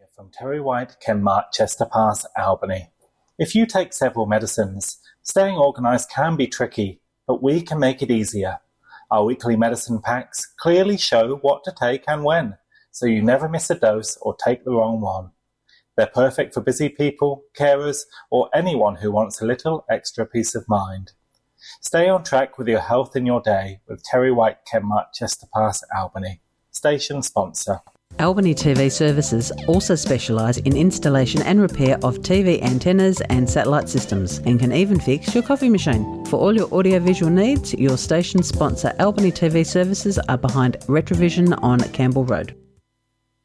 from Terry White, Kenmart, Chester Pass, Albany. If you take several medicines, staying organised can be tricky, but we can make it easier. Our weekly medicine packs clearly show what to take and when, so you never miss a dose or take the wrong one. They're perfect for busy people, carers, or anyone who wants a little extra peace of mind. Stay on track with your health in your day with Terry White, Kenmart, Chester Pass, Albany. Station sponsor. Albany TV Services also specialise in installation and repair of TV antennas and satellite systems and can even fix your coffee machine. For all your audiovisual needs, your station sponsor Albany TV Services are behind Retrovision on Campbell Road.